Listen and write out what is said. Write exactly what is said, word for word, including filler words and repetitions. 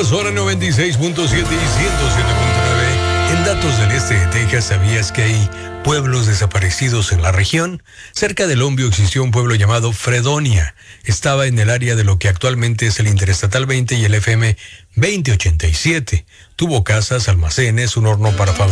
Invasora noventa y seis punto siete y ciento siete punto nueve. En datos del este de Texas, ¿sabías que hay pueblos desaparecidos en la región? Cerca de Lombio existió un pueblo llamado Fredonia. Estaba en el área de lo que actualmente es el Interestatal veinte y el F M veinte ochenta y siete. Tuvo casas, almacenes, un horno para fabricar